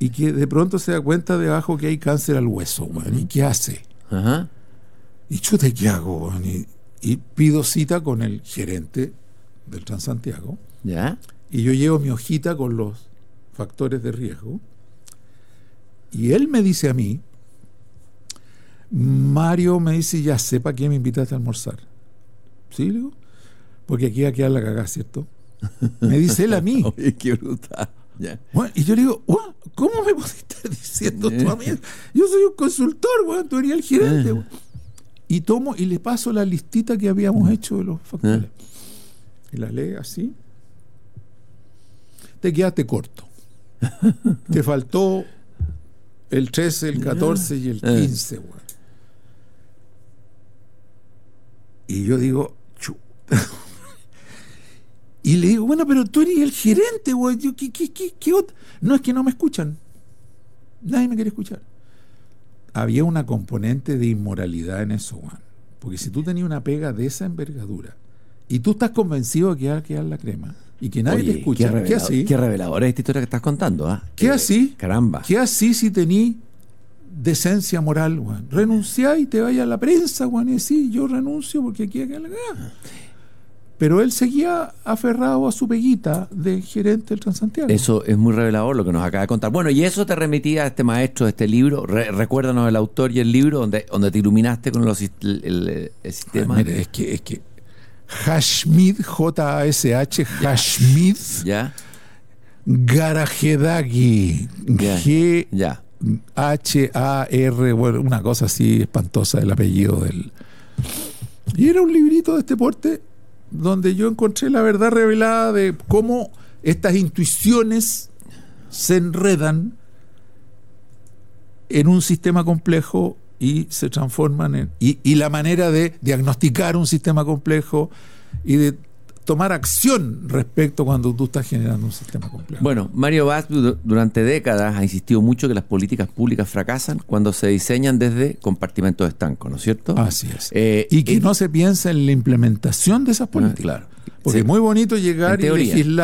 y que de pronto se da cuenta debajo que hay cáncer al hueso, weón. ¿Y qué hace? Ajá. Y chute, ¿qué hago, weón? Y pido cita con el gerente del Transantiago. ¿Ya? Y yo llevo mi hojita con los factores de riesgo. Y él me dice a mí, Mario, me dice, ya sé para qué me invitaste a almorzar. ¿Sí? Le digo, porque aquí va a quedar la cagada, ¿cierto? Me dice él a mí. Oye, qué brutal. Ya. Bueno, y yo le digo, ¿cómo me puedes estar diciendo tú a mí? Yo soy un consultor, bueno, tú eres el gerente. Bueno. Y tomo y le paso la listita que habíamos hecho de los factores. Y la lee así. Te quedaste corto. Te faltó el 13, el 14 y el 15, güey. Y yo digo, y le digo, bueno, pero tú eres el gerente, güey. ¿Qué otra? No, es que no me escuchan. Nadie me quiere escuchar. Había una componente de inmoralidad en eso, güey. Porque si tú tenías una pega de esa envergadura y tú estás convencido de que va a quedar la crema y que nadie te escucha, ¿qué así? Qué reveladora es esta historia que estás contando, ¿ah? ¿Qué así? Caramba. ¿Qué así si tení decencia moral, güey? Renunciá y te vaya a la prensa, güey, y decís, yo renuncio porque aquí hay que la gana. Pero él seguía aferrado a su peguita de gerente del Transantiago. Eso es muy revelador lo que nos acaba de contar. Bueno, y eso te remitía a este maestro de este libro. Recuérdanos el autor y el libro donde te iluminaste con el sistema. Mira, es que Hashmid, J-A-S-H, Hashmid, ¿Ya? Garahedagi, Ya. H-A-R, bueno, una cosa así espantosa el apellido del... Y era un librito de este porte donde yo encontré la verdad revelada de cómo estas intuiciones se enredan en un sistema complejo y se transforman en... Y la manera de diagnosticar un sistema complejo y de tomar acción respecto cuando tú estás generando un sistema complejo. Bueno, Mario Vaz durante décadas ha insistido mucho que las políticas públicas fracasan cuando se diseñan desde compartimentos estancos, ¿no es cierto? Así es. Y que no se piensa en la implementación de esas políticas. Claro. Porque Sí. es muy bonito llegar En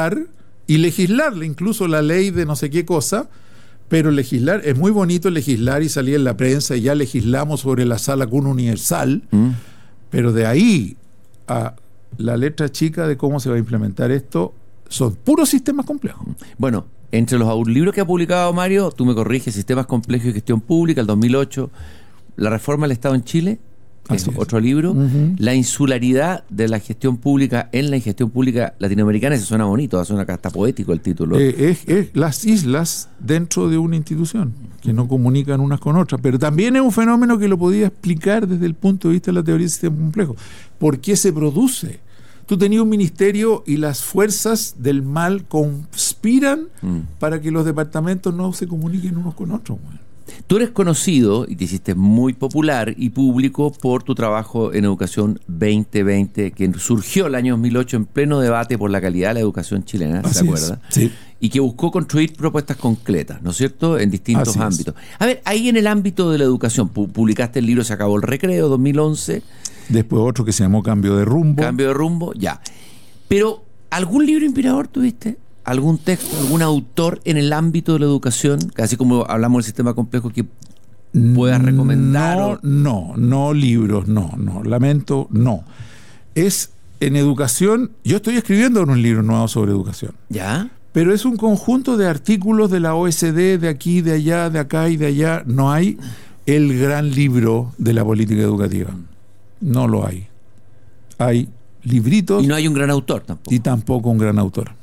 y legislarle incluso la ley de no sé qué cosa, pero legislar, es muy bonito legislar y salir en la prensa y ya legislamos sobre la sala cuna universal, pero de ahí a la letra chica de cómo se va a implementar esto son puros sistemas complejos. Bueno, entre los libros que ha publicado Mario, tú me corriges, Sistemas Complejos y Gestión Pública, el 2008, La Reforma del Estado en Chile, es otro libro, La insularidad de la gestión pública en la gestión pública latinoamericana, eso suena bonito, suena hasta poético el título. Es las islas dentro de una institución que no comunican unas con otras, pero también es un fenómeno que lo podía explicar desde el punto de vista de la teoría del sistema complejo. ¿Por qué se produce? Tú tenías un ministerio y las fuerzas del mal conspiran para que los departamentos no se comuniquen unos con otros. Bueno. Tú eres conocido y te hiciste muy popular y público por tu trabajo en Educación 2020, que surgió el año 2008 en pleno debate por la calidad de la educación chilena, ¿se acuerda? Sí. Y que buscó construir propuestas concretas, ¿no es cierto?, en distintos ámbitos. A ver, ahí en el ámbito de la educación, publicaste el libro Se acabó el recreo, 2011. Después otro que se llamó Cambio de rumbo. Cambio de rumbo, ya. Pero, ¿algún libro inspirador tuviste? ¿Algún texto, algún autor en el ámbito de la educación? Así como hablamos del sistema complejo, que puedas recomendar. No libros, no, lamento, no. Es en educación, yo estoy escribiendo un libro nuevo sobre educación. ¿Ya? Pero es un conjunto de artículos de la OSD, de aquí, de allá, de acá y de allá. No hay el gran libro de la política educativa. No lo hay. Hay libritos. Y no hay un gran autor tampoco. Y tampoco un gran autor.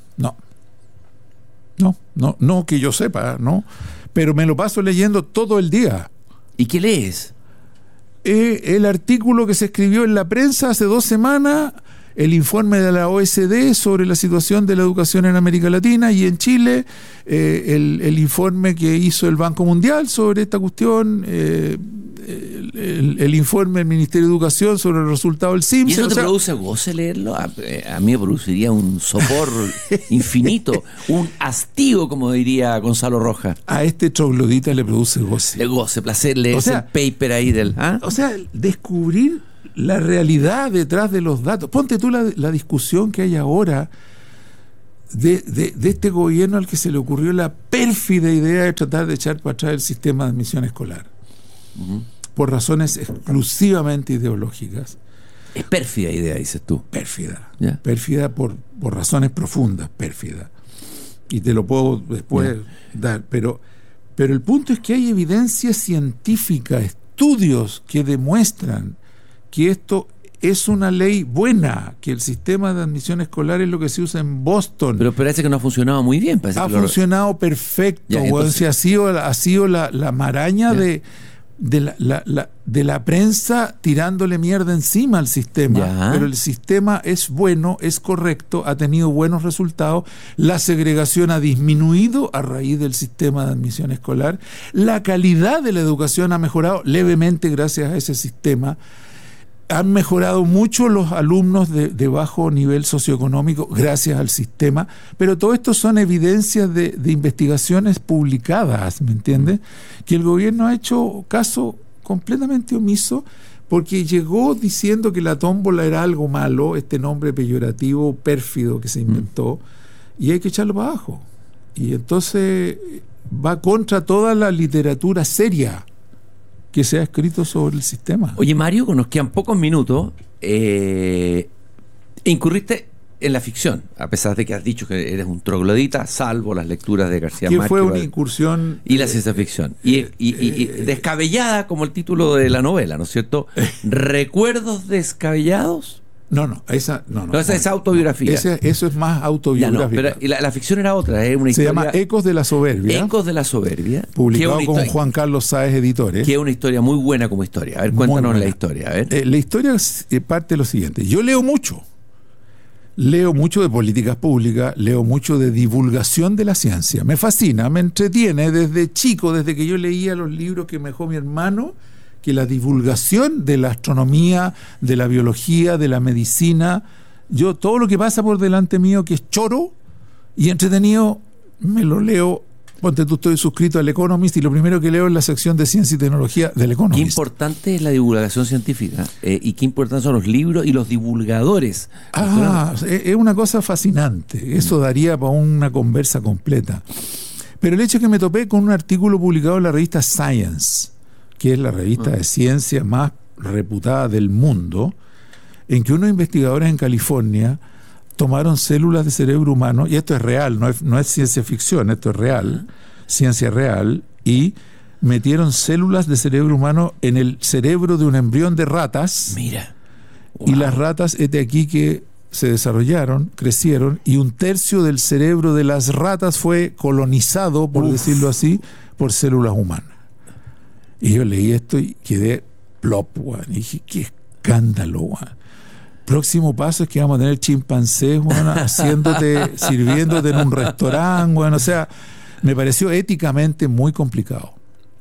No que yo sepa, ¿no? Pero me lo paso leyendo todo el día. ¿Y qué lees? El artículo que se escribió en la prensa hace 2 semanas, el informe de la OSD sobre la situación de la educación en América Latina y en Chile, el informe que hizo el Banco Mundial sobre esta cuestión, el informe del Ministerio de Educación sobre el resultado del CIMSE. ¿Y eso te produce goce leerlo? A mí me produciría un sopor infinito, un hastío, como diría Gonzalo Rojas. A este troglodita le produce goce. Le goce, placer leer el paper ahí del... O sea, descubrir la realidad detrás de los datos. Ponte tú la discusión que hay ahora de este gobierno al que se le ocurrió la pérfida idea de tratar de echar para atrás el sistema de admisión escolar, por razones exclusivamente ideológicas. Es pérfida idea, dices tú. Pérfida. Yeah. Pérfida por razones profundas, pérfida. Y te lo puedo después dar. Pero el punto es que hay evidencia científica, estudios que demuestran que esto es una ley buena, que el sistema de admisión escolar es lo que se usa en Boston. Pero parece que no ha funcionado muy bien. Ha funcionado perfecto. Ya, entonces, si ha sido la maraña de la prensa tirándole mierda encima al sistema. Ya. Pero el sistema es bueno, es correcto, ha tenido buenos resultados. La segregación ha disminuido a raíz del sistema de admisión escolar. La calidad de la educación ha mejorado levemente gracias a ese sistema. Han mejorado mucho los alumnos de bajo nivel socioeconómico gracias al sistema, pero todo esto son evidencias de investigaciones publicadas, ¿me entiendes? Que el gobierno ha hecho caso completamente omiso, porque llegó diciendo que la tómbola era algo malo, este nombre peyorativo, pérfido que se inventó, y hay que echarlo para abajo. Y entonces va contra toda la literatura seria que se ha escrito sobre el sistema. Oye, Mario, nos quedan pocos minutos. Incurriste en la ficción, a pesar de que has dicho que eres un troglodita, salvo las lecturas de García Márquez. Que fue una incursión... Y la ciencia ficción. Y descabellada como el título de la novela, ¿no es cierto? ¿Recuerdos descabellados? No, esa es autobiografía. Eso es más autobiográfica. Pero la ficción era otra, es una historia. Se llama Ecos de la Soberbia. Ecos de la Soberbia. Publicado con Juan Carlos Sáez Editores. Que es una historia muy buena como historia. A ver, cuéntanos la historia. A ver. La historia parte de lo siguiente. Yo leo mucho. Leo mucho de políticas públicas, leo mucho de divulgación de la ciencia. Me fascina, me entretiene desde chico, desde que yo leía los libros que me dejó mi hermano, que la divulgación de la astronomía, de la biología, de la medicina, yo todo lo que pasa por delante mío que es choro y entretenido, me lo leo. Ponte tú, estoy suscrito al Economist y lo primero que leo es la sección de ciencia y tecnología del Economist. Qué importante es la divulgación científica y qué importantes son los libros y los divulgadores. Es una cosa fascinante. Eso daría para una conversa completa. Pero el hecho es que me topé con un artículo publicado en la revista Science, que es la revista de ciencia más reputada del mundo, en que unos investigadores en California tomaron células de cerebro humano, y esto es real, no es ciencia ficción, esto es real, ciencia real, y metieron células de cerebro humano en el cerebro de un embrión de ratas. Mira. Wow. Y las ratas, aquí que se desarrollaron, crecieron, y 1/3 del cerebro de las ratas fue colonizado, por decirlo así, por células humanas. Y yo leí esto y quedé plop, y dije, qué escándalo, Próximo paso es que vamos a tener chimpancés, sirviéndote en un restaurante, o sea, me pareció éticamente muy complicado.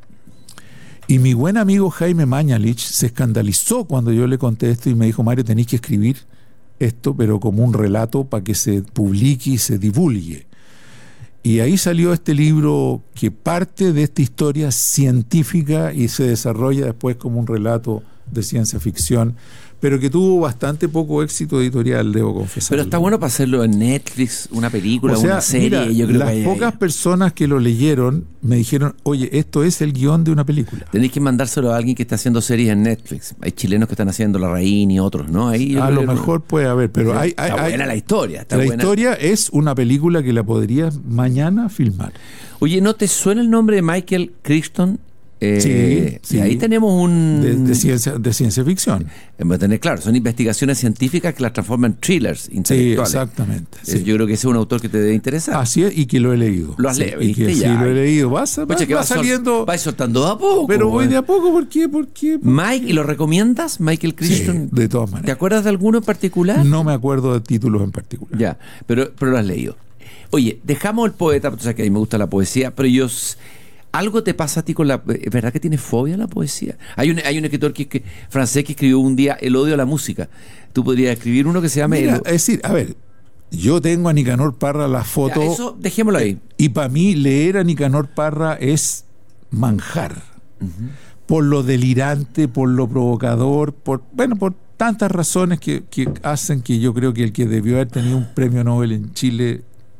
Y mi buen amigo Jaime Mañalich se escandalizó cuando yo le conté esto y me dijo, Mario, tenéis que escribir esto, pero como un relato para que se publique y se divulgue. Y ahí salió este libro que parte de esta historia científica y se desarrolla después como un relato de ciencia ficción, pero que tuvo bastante poco éxito editorial, debo confesar. Pero está bueno para hacerlo en Netflix, una película, una serie. Mira, yo creo las pocas personas que lo leyeron me dijeron, oye, esto es el guión de una película. Tenéis que mandárselo a alguien que está haciendo series en Netflix. Hay chilenos que están haciendo La Raín y otros, ¿no? Ahí a lo mejor puede haber, pero está buena la historia. La historia es una película que la podrías mañana filmar. Oye, ¿no te suena el nombre de Michael Crichton? Sí. Ahí tenemos un... De ciencia ficción. Claro, son investigaciones científicas que las transforman en thrillers intelectuales. Sí, exactamente. Sí. Yo creo que ese es un autor que te debe interesar. Así es, y que lo he leído. Lo has leído, ¿viste? Sí, lo he leído. Va saliendo... Va soltando de a poco. Pero voy de a poco, ¿por qué? Mike, ¿y lo recomiendas? Michael Crichton. Sí, de todas maneras. ¿Te acuerdas de alguno en particular? No me acuerdo de títulos en particular. Ya, pero lo has leído. Oye, dejamos el poeta, porque tú sabes que a mí me gusta la poesía, pero algo te pasa a ti con la... ¿Es verdad que tienes fobia a la poesía? Hay un escritor francés que escribió un día El odio a la música. Tú podrías escribir uno que se llame... Es decir, a ver, yo tengo a Nicanor Parra la foto... Ya, eso dejémoslo ahí. Y para mí leer a Nicanor Parra es manjar. Por lo delirante, por lo provocador, por tantas razones que hacen que yo creo que el que debió haber tenido un premio Nobel en Chile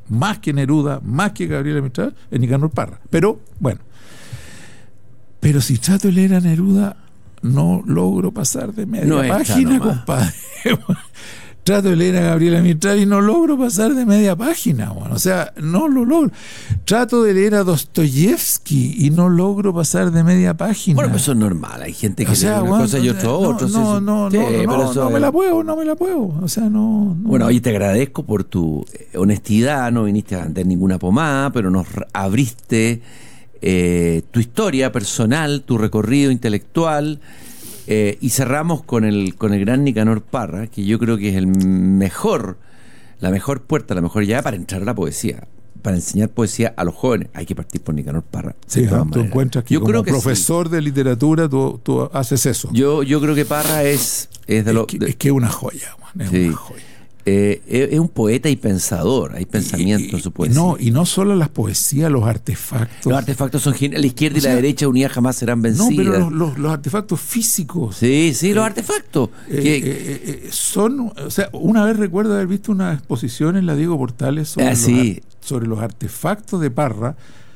más que Neruda, más que Gabriela Mistral, es Nicanor Parra. Pero, bueno. Pero si trato de leer a Neruda, no logro pasar de media página, compadre. Trato de leer a Gabriela Mistral y no logro pasar de media página, bueno. O sea, no lo logro. Trato de leer a Dostoyevsky y no logro pasar de media página. Bueno, pues eso es normal. Hay gente que lee una cosa y otro. No me la puedo. O sea, no. Bueno, oye, te agradezco por tu honestidad. No viniste a vender ninguna pomada, pero nos abriste tu historia personal, tu recorrido intelectual. Y cerramos con el gran Nicanor Parra, que yo creo que es la mejor puerta, la mejor llave para entrar a la poesía, para enseñar poesía a los jóvenes. Hay que partir por Nicanor Parra. Sí, tú encuentras que como profesor de literatura tú haces eso. Yo creo que Parra es que es una joya, man, es una joya. Es un poeta y pensador, hay pensamiento en su poesía. Y no solo las poesías, los artefactos. Los artefactos son geniales. La izquierda y la derecha unidas jamás serán vencidas. No, pero los artefactos físicos. Sí, los artefactos. Son, o sea, una vez recuerdo haber visto una exposición en la Diego Portales sobre los artefactos de Parra.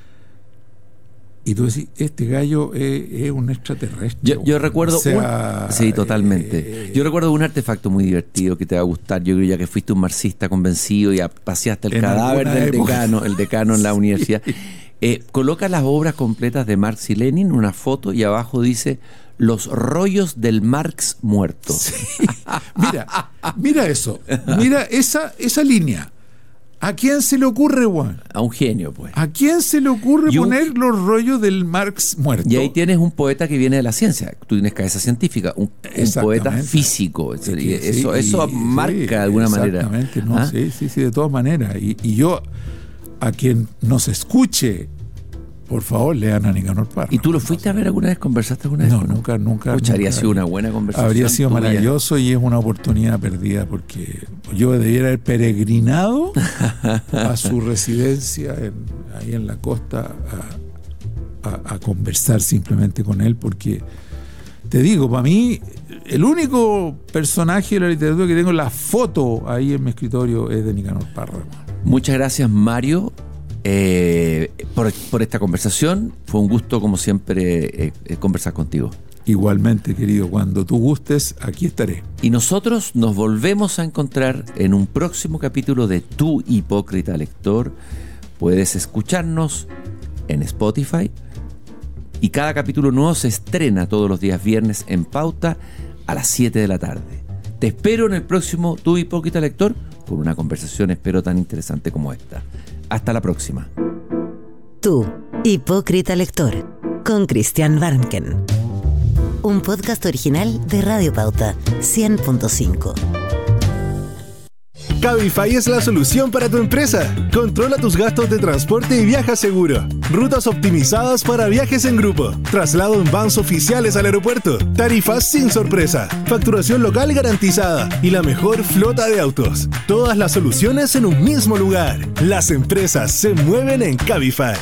Y tú decís, este gallo es un extraterrestre. Yo recuerdo totalmente. Yo recuerdo un artefacto muy divertido que te va a gustar. Yo creo, ya que fuiste un marxista convencido y paseaste el cadáver del decano en la universidad. Coloca las obras completas de Marx y Lenin en una foto y abajo dice: los rollos del Marx muerto. Sí. Mira eso. Mira esa línea. ¿A quién se le ocurre, Juan? A un genio, pues. ¿A quién se le ocurre poner los rollos del Marx muerto? Y ahí tienes un poeta que viene de la ciencia. Tú tienes cabeza científica, un poeta físico. Eso marca de alguna manera. Exactamente, ¿no? Sí, de todas maneras. Y yo, a quien nos escuche, por favor, lean a Nicanor Parra. ¿Y tú lo fuiste a ver alguna vez? ¿Conversaste alguna vez? No, nunca. Habría sido una buena conversación. Habría sido maravilloso y es una oportunidad perdida porque yo debiera haber peregrinado a su residencia ahí en la costa a conversar simplemente con él, porque te digo, para mí el único personaje de la literatura que tengo la foto ahí en mi escritorio es de Nicanor Parra. Muchas gracias, Mario. Por esta conversación. Fue un gusto, como siempre, conversar contigo. Igualmente, querido, cuando tú gustes, aquí estaré. Y nosotros nos volvemos a encontrar en un próximo capítulo de Tu Hipócrita Lector. Puedes escucharnos en Spotify y cada capítulo nuevo se estrena todos los días viernes en Pauta a las 7 de la tarde. Te espero en el próximo Tu Hipócrita Lector con una conversación, espero, tan interesante como esta. Hasta la próxima. Tu Hipócrita Lector, con Cristian Barnken. Un podcast original de Radio Pauta 100.5. Cabify es la solución para tu empresa. Controla tus gastos de transporte y viaja seguro. Rutas optimizadas para viajes en grupo. Traslado en vans oficiales al aeropuerto. Tarifas sin sorpresa. Facturación local garantizada. Y la mejor flota de autos. Todas las soluciones en un mismo lugar. Las empresas se mueven en Cabify.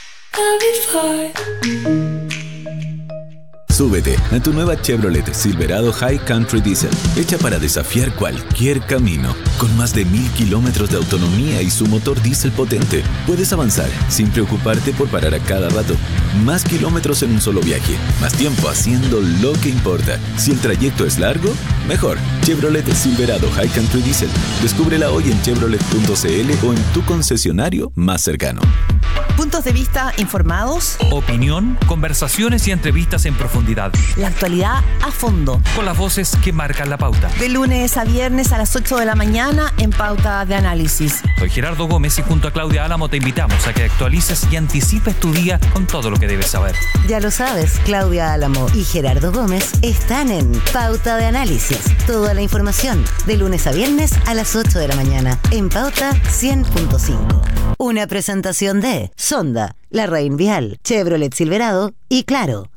Súbete a tu nueva Chevrolet Silverado High Country Diesel, hecha para desafiar cualquier camino. Con más de 1000 kilómetros de autonomía y su motor diésel potente, puedes avanzar sin preocuparte por parar a cada rato. Más kilómetros en un solo viaje, más tiempo haciendo lo que importa. Si el trayecto es largo, mejor. Chevrolet Silverado High Country Diesel. Descúbrela hoy en chevrolet.cl o en tu concesionario más cercano. Puntos de vista informados, opinión, conversaciones y entrevistas en profundidad. La actualidad a fondo. Con las voces que marcan la pauta. De lunes a viernes a las 8 de la mañana en Pauta de Análisis. Soy Gerardo Gómez y junto a Claudia Álamo te invitamos a que actualices y anticipes tu día con todo lo que debes saber. Ya lo sabes, Claudia Álamo y Gerardo Gómez están en Pauta de Análisis. Toda la información de lunes a viernes a las 8 de la mañana en Pauta 100.5. Una presentación de Sonda, La Rein Vial, Chevrolet Silverado y Claro.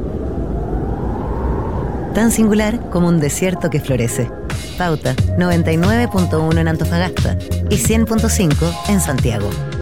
Tan singular como un desierto que florece. Pauta 99.1 en Antofagasta y 100.5 en Santiago.